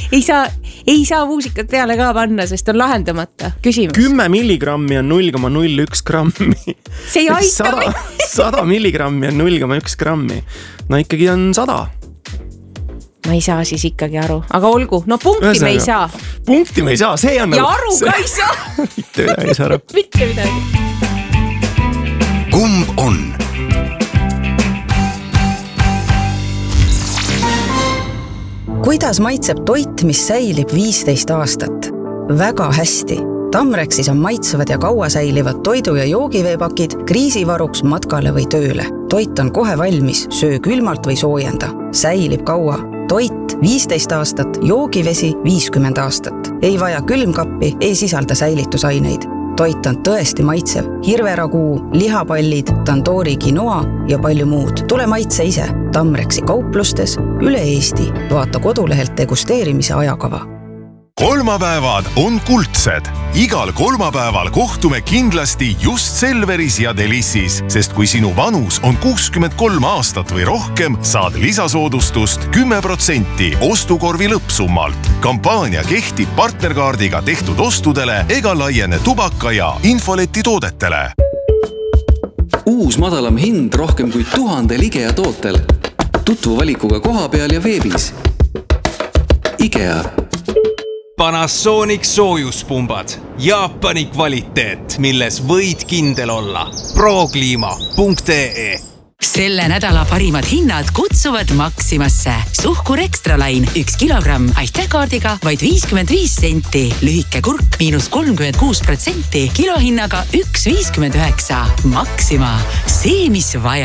ei saa muusikat peale ka panna, sest on lahendamata küsimus. 10 milligrammi on 0,01 grammi. See ei aita 100 milligrammi on 0,1 grammi. No ikkagi on 100. Ma ei saa siis ikkagi aru, aga olgu, no punkti me ei saa. Punkti me ei saa, see on ja aru ka ei saa. Mitte midagi ei saa aru. Mitte midagi. Kumb on? Kuidas maitseb toit, mis säilib 15 aastat? Väga hästi. Tamrexis on maitsevad ja kaua säilivad toidu- ja joogiveepakid kriisivaruks matkale või tööle. Toit on kohe valmis, söö külmalt või soojenda. Säilib kaua. Toit 15 aastat, joogivesi 50 aastat. Ei vaja külmkappi, ei sisalda säilitusaineid. Toit on tõesti maitsev. Hirveraguu, lihapallid, tandoori quinoa ja palju muud. Tule maitse ise. Tamrexi kauplustes üle Eesti. Vaata kodulehelt degusteerimise ajakava. Kolmapäevad on kuldsed. Igal kolmapäeval kohtume kindlasti just Selveris ja Delissis, sest kui sinu vanus on 63 aastat või rohkem, saad lisasoodustust 10% ostukorvi lõppsummalt. Kampaania kehtib partnerkaardiga tehtud ostudele ega laiene tubaka ja infoleti toodetele. Uus madalam hind rohkem kui 1000 IKEA tootel. Tutvu valikuga koha peal ja veebis. IKEA. Panasonic soojuspumbad. Jaapani kvaliteet, milles võid kindel olla. Prokliima.ee. Selle nädala parimad hinnad kutsuvad Maximasse. Suhkur Extralain 1 kilogramm aitäkaardiga vaid 55 senti. Lühike kurk -36%, kilohinnaga 1,59. Maxima, see mis vaja.